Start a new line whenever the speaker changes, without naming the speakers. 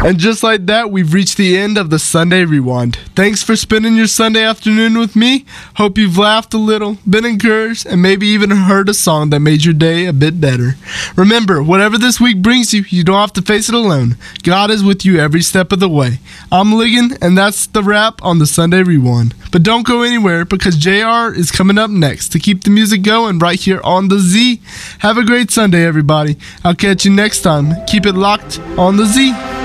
And just like that, we've reached the end of the Sunday Rewind. Thanks for spending your Sunday afternoon with me. Hope you've laughed a little, been encouraged, and maybe even heard a song that made your day a bit better. Remember, whatever this week brings you, you don't have to face it alone. God is with you every step of the way. I'm Ligon, and that's the wrap on the Sunday Rewind. But don't go anywhere, because JR is coming up next to keep the music going right here on the Z. Have a great Sunday, everybody. I'll catch you next time. Keep it locked on the Z.